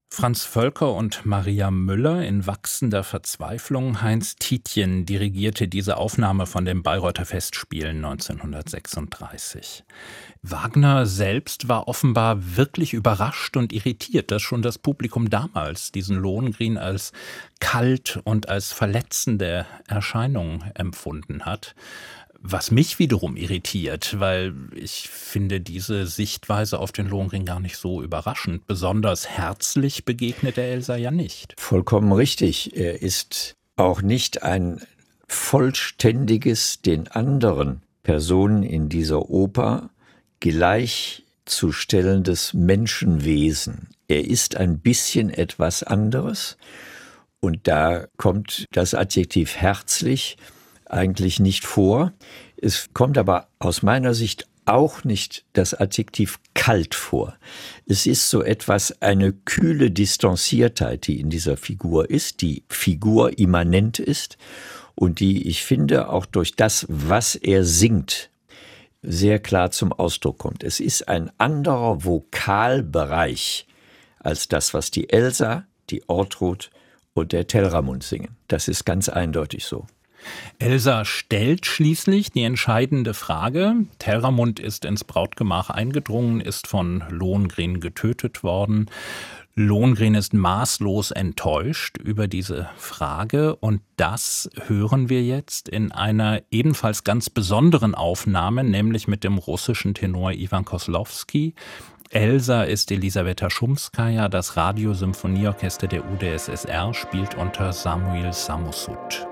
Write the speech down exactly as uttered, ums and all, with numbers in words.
Franz Völker und Maria Müller in wachsender Verzweiflung. Heinz Tietjen dirigierte diese Aufnahme von den Bayreuther Festspielen neunzehnhundertsechsunddreißig. Wagner selbst war offenbar wirklich überrascht und irritiert, dass schon das Publikum damals diesen Lohengrin als kalt und als verletzende Erscheinung empfunden hat. Was mich wiederum irritiert, weil ich finde diese Sichtweise auf den Lohengrin gar nicht so überraschend. Besonders herzlich begegnet der Elsa ja nicht. Vollkommen richtig. Er ist auch nicht ein vollständiges, den anderen Personen in dieser Oper gleichzustellendes Menschenwesen. Er ist ein bisschen etwas anderes und da kommt das Adjektiv herzlich eigentlich nicht vor. Es kommt aber aus meiner Sicht auch nicht das Adjektiv kalt vor. Es ist so etwas, eine kühle Distanziertheit, die in dieser Figur ist, die Figur immanent ist und die, ich finde, auch durch das, was er singt, sehr klar zum Ausdruck kommt. Es ist ein anderer Vokalbereich als das, was die Elsa, die Ortrud und der Telramund singen. Das ist ganz eindeutig so. Elsa stellt schließlich die entscheidende Frage. Telramund ist ins Brautgemach eingedrungen, ist von Lohengrin getötet worden. Lohengrin ist maßlos enttäuscht über diese Frage und das hören wir jetzt in einer ebenfalls ganz besonderen Aufnahme, nämlich mit dem russischen Tenor Iwan Koslowski. Elsa ist Elisaweta Schumskaja, das Radiosymphonieorchester der U d S S R spielt unter Samuil Samossud.